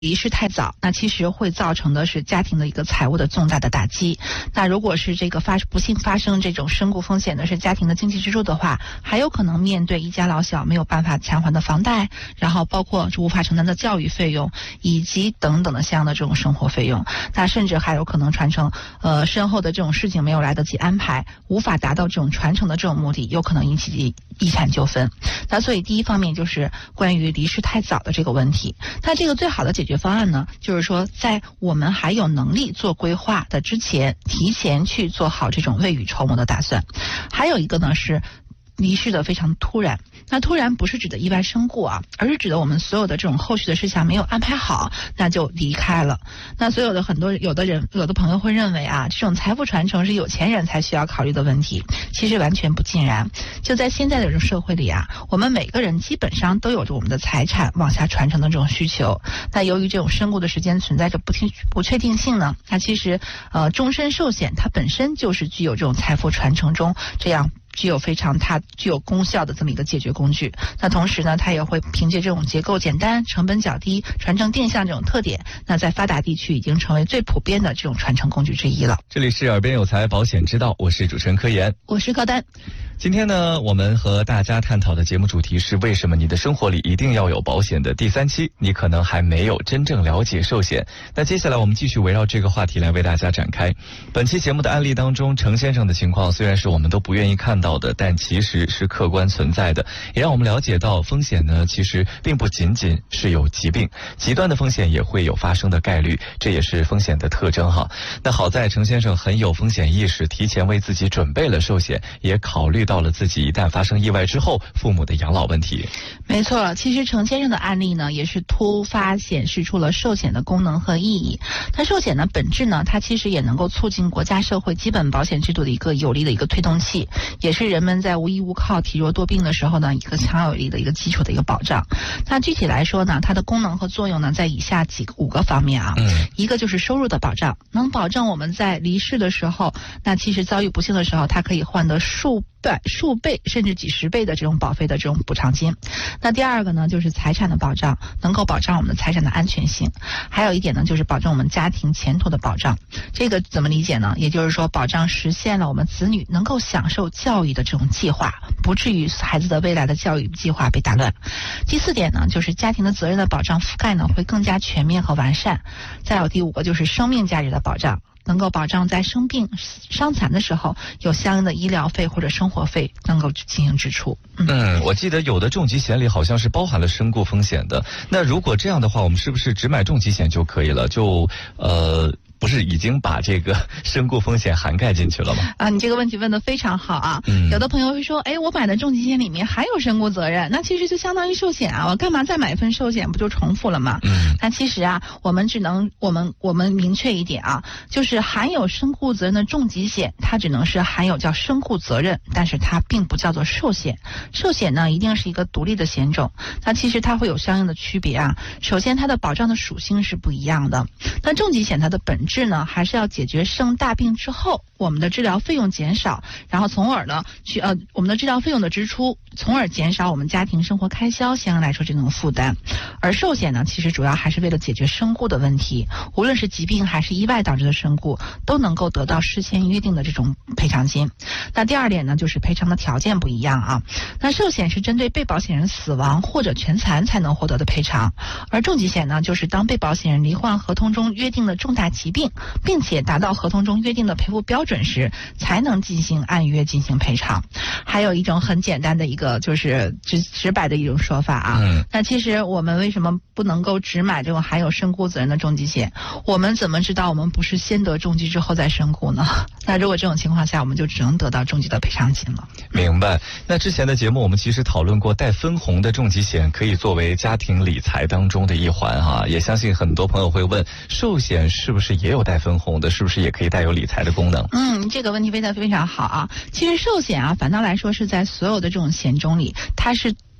离世太早，那其实会造成的是家庭的一个财务的重大的打击。那如果是这个不幸发生这种身故风险的是家庭的经济支柱的话，还有可能面对一家老小没有办法偿还的房贷，然后包括无法承担的教育费用，以及等等的相应的这种生活费用。那甚至还有可能传承身后的这种事情没有来得及安排，无法达到这种传承的这种目的，有可能引起遗产纠纷。那所以第一方面就是关于离世太早的这个问题。那这个最好的解决方案呢，就是说在我们还有能力做规划的之前，提前去做好这种未雨绸缪的打算。还有一个呢是离世的非常突然，那突然不是指的意外身故啊，而是指的我们所有的这种后续的事项没有安排好，那就离开了。那所有的有的朋友会认为啊，这种财富传承是有钱人才需要考虑的问题，其实完全不尽然。就在现在的这种社会里啊，我们每个人基本上都有着我们的财产往下传承的这种需求。那由于这种身故的时间存在着不确定性呢，那其实终身寿险它本身就是具有这种财富传承中这样它具有功效的这么一个解决工具。那同时呢，它也会凭借这种结构简单、成本较低、传承定向这种特点，那在发达地区已经成为最普遍的这种传承工具之一了。 这里是耳边有财保险之道，我是主持人柯岩， 我是高丹。 今天呢，我们和大家探讨的节目主题是为什么你的生活里一定要有保险的第3期，你可能还没有真正了解寿险。那接下来我们继续围绕这个话题来为大家展开。本期节目的案例当中，程先生的情况虽然是我们都不愿意看到的，但其实是客观存在的，也让我们了解到风险呢其实并不仅仅是有疾病，极端的风险也会有发生的概率，这也是风险的特征哈。那好在程先生很有风险意识，提前为自己准备了寿险，也考虑到了自己一旦发生意外之后父母的养老问题。 没错，其实程先生的案例呢也是突发显示出了寿险的功能和意义。它寿险的本质呢，它其实也能够促进国家社会基本保险制度的一个有力的一个推动器，也是人们在无依无靠体弱多病的时候呢一个强有力的一个基础的一个保障。那具体来说呢，它的功能和作用呢在以下5个方面啊。一个就是收入的保障，能保证我们在离世的时候，那其实遭遇不幸的时候，它可以换得数倍甚至几10倍的这种保费的这种补偿金。那第二个呢就是财产的保障，能够保障我们的财产的安全性。还有一点呢就是保证我们家庭前途的保障。这个怎么理解呢？也就是说保障实现了我们子女能够享受教育的这种计划，不至于孩子的未来的教育计划被打乱。第4点呢就是家庭的责任的保障覆盖呢会更加全面和完善。再有第5个就是生命价值的保障，能够保障在生病伤残的时候有相应的医疗费或者生活费能够进行支出。 我记得有的重疾险里好像是包含了身故风险的。那如果这样的话，我们是不是只买重疾险就可以了？不是已经把这个身故风险涵盖进去了吗？ 你这个问题问得非常好啊。有的朋友会说，我买的重疾险里面还有身故责任，那其实就相当于寿险啊，我干嘛再买一份寿险，不就重复了吗？那其实啊，我们明确一点啊，就是含有身故责任的重疾险，它只能是含有叫身故责任，但是它并不叫做寿险。寿险呢，一定是一个独立的险种，那其实它会有相应的区别啊。首先，它的保障的属性是不一样的。那重疾险它的本质呢，还是要解决生大病之后我们的治疗费用减少，然后从而呢我们的治疗费用的支出，从而减少我们家庭生活开销相应来说这种负担。而寿险呢，其实主要还是为了解决身故的问题，无论是疾病还是意外导致的身故，都能够得到事先约定的这种赔偿金。那第2点呢，就是赔偿的条件不一样啊。那寿险是针对被保险人死亡或者全残才能获得的赔偿，而重疾险呢，就是当被保险人罹患合同中约定的重大疾病，并且达到合同中约定的赔付标准时，才能按约进行赔偿。还有一种很简单的一个就是直白的一种说法啊。那其实我们为什么不能够只买这种含有身故责任的重疾险？我们怎么知道我们不是先得重疾之后再身故呢？那如果这种情况下，我们就只能得到重疾的赔偿金了。 明白。那之前的节目我们其实讨论过，带分红的重疾险可以作为家庭理财当中的一环哈。也相信很多朋友会问，寿险是不是也有带分红的？是不是也可以带有理财的功能？ 这个问题非常好啊。其实寿险啊，反倒来说是在所有的这种险种里，它是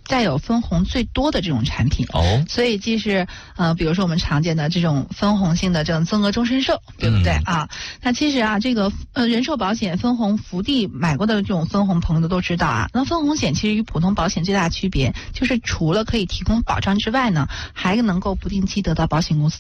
带有分红最多的这种产品。 哦， 所以既是比如说我们常见的这种分红性的这种增额终身寿，对不对啊？那其实啊，这个人寿保险分红福地买过的这种分红朋友都知道啊。那分红险其实与普通保险最大的区别就是除了可以提供保障之外呢，还能够不定期得到保险公司